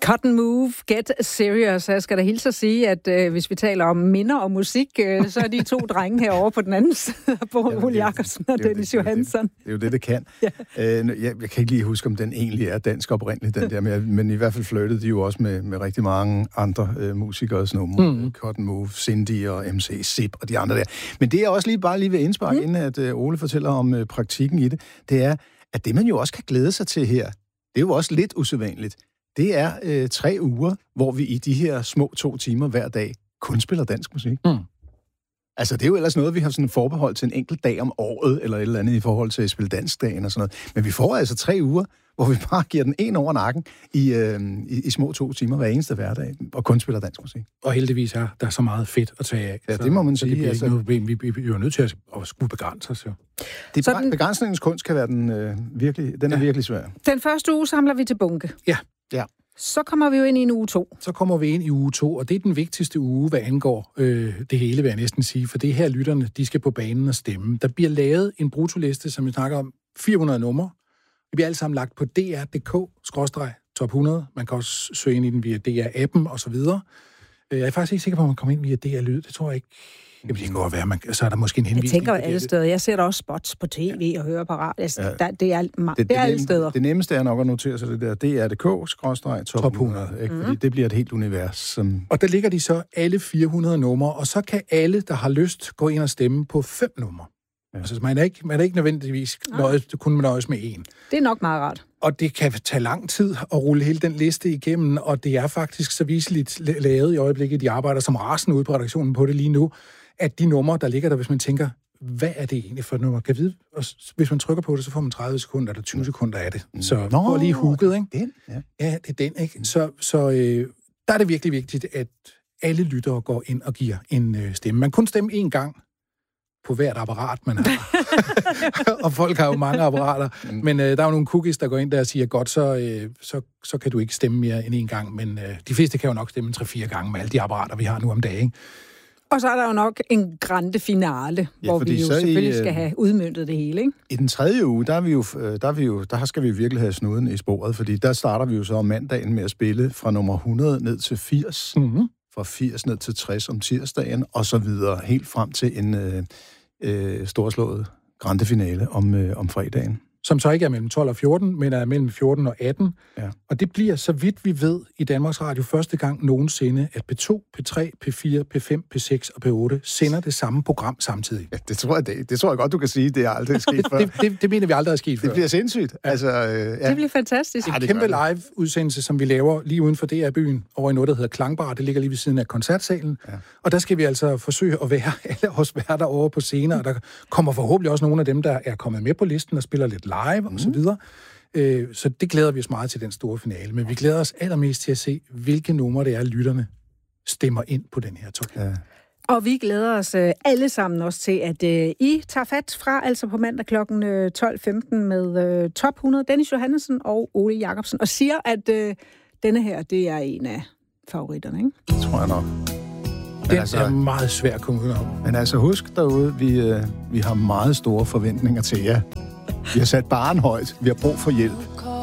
Cotton Move, Get Serious. Jeg skal da hilse at sige, at hvis vi taler om minder og musik, så er de to drenge herovre på den anden side, Ole Jacobsen og Dennis Johansson. Det er jo det kan. Ja. Jeg kan ikke lige huske, om den egentlig er dansk oprindelig, den der, men i hvert fald flyttede de jo også med rigtig mange andre musikere, sådan nogle Cotton Move, Cindy og MC Zip og de andre der. Men det er også lige ved indspark, inden at Ole fortæller om praktikken i det, det er, at det man jo også kan glæde sig til her, det er jo også lidt usædvanligt. Det er 3 uger, hvor vi i de her små 2 timer hver dag kun spiller dansk musik. Altså, det er jo ellers noget, vi har sådan forbeholdt til en enkelt dag om året, eller et eller andet i forhold til at spille danskdagen og sådan noget. Men vi får altså 3 uger, hvor vi bare giver den en over nakken i små 2 timer hver eneste hverdag, og kun spiller dansk musik. Og heldigvis er der så meget fedt at tage af. Ja, det må man sige. Det vi er jo nødt til at skulle begrænse os, jo. Begrænsningens kunst kan være den er virkelig svær. Den første uge samler vi til bunke. Ja. Så kommer vi jo ind i en uge 2. Så kommer vi ind i uge 2, og det er den vigtigste uge, hvad angår det hele, vil jeg næsten sige. For det er her, lytterne, de skal på banen og stemme. Der bliver lavet en brutoliste, som vi snakker om, 400 numre. Det bliver alle sammen lagt på dr.dk/top 100. Man kan også søge ind i den via DR-appen og så videre. Jeg er faktisk ikke sikker på, at man kommer ind via DR-lyd. Det tror jeg ikke. Det kan godt være, så er der måske en henvisning. Jeg tænker alle steder. Jeg ser der også spots på tv og hører på radio. Det er alle steder. Det nemmeste er nok at notere sig det der. dr.dk/top 100. Fordi det bliver et helt univers. Og der ligger de så alle 400 numre, og så kan alle, der har lyst, gå ind og stemme på 5 numre. Ja. Altså, man er ikke nødvendigvis kun nøjes med 1. Det er nok meget rart. Og det kan tage lang tid at rulle hele den liste igennem, og det er faktisk så viseligt lavet i øjeblikket. De arbejder som rasende ude på redaktionen på det lige nu, at de numre, der ligger der, hvis man tænker, hvad er det egentlig for et nummer? Kan vide? Og hvis man trykker på det, så får man 30 sekunder eller 20 sekunder af det. Så får lige hooket, ikke? Den, ja. Ja, det er den, ikke? Så der er det virkelig vigtigt, at alle lyttere går ind og giver en stemme. Man kun stemme 1 gang på hvert apparat, man har. Og folk har jo mange apparater. Men der er jo nogle cookies, der går ind der og siger, godt, så kan du ikke stemme mere end 1 gang. Men de fleste kan jo nok stemme 3-4 gange med alle de apparater, vi har nu om dagen. Og så er der jo nok en grande finale, hvor vi jo selvfølgelig skal have udmøntet det hele, ikke? I den 3. uge, der skal vi jo virkelig have snuden i sporet, fordi der starter vi jo så om mandagen med at spille fra nummer 100 ned til 80, fra 80 ned til 60 om tirsdagen, og så videre, helt frem til en storslået grande finale om fredagen. Som så ikke er mellem 12 og 14, men er mellem 14 og 18. Ja. Og det bliver, så vidt vi ved, i Danmarks Radio første gang nogensinde, at P2, P3, P4, P5, P6 og P8 sender det samme program samtidig. Ja, det tror jeg godt, du kan sige. Det er aldrig sket før. det mener vi aldrig er sket før. Det bliver sindssygt. Ja. Altså, ja. Det bliver fantastisk. En kæmpe live-udsendelse, som vi laver lige uden for DR-byen, over i noget, der hedder Klangbar. Det ligger lige ved siden af koncertsalen. Ja. Og der skal vi altså forsøge at være alle os værter over på scenen, og der kommer forhåbentlig også nogle af dem, der er kommet med på listen og spiller lidt live og så videre. Så det glæder vi os meget til, den store finale. Men vi glæder os allermest til at se, hvilke numre det er, lytterne stemmer ind på den her top. Ja. Og vi glæder os alle sammen også til, at I tager fat fra, altså på mandag kl. 12.15 med Top 100, Dennis Johansson og Ole Jacobsen, og siger, at denne her, det er en af favoritterne, ikke? Det tror jeg nok. Det er meget svært at komme ud om. Men altså husk derude, vi har meget store forventninger til jer. Vi har sat barren højt. Vi har brug for hjælp.